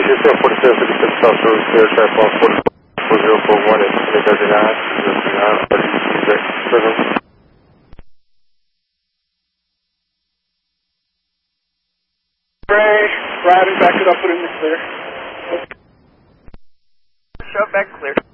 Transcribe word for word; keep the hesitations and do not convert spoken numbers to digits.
Station four forty-seven fifty-six South Road, clear track one four zero four one at zero three nine, zero three nine, thirty-six, Ray, riding, back it up, put in the clear. Shove back clear.